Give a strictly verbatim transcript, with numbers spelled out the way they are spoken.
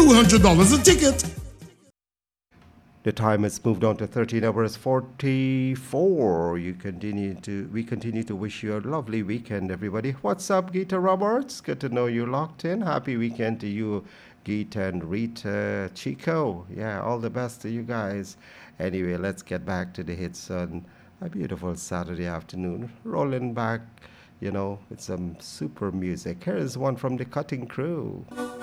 two hundred dollars a ticket. The time has moved on to thirteen hours forty-four. You continue to we continue to wish you a lovely weekend, everybody. What's up, Gita Roberts? Good to know you locked in. Happy weekend to you, Gita and Rita, Chico. Yeah, all the best to you guys. Anyway, let's get back to the hits on a beautiful Saturday afternoon. Rolling back, you know, with some super music. Here is one from the Cutting Crew.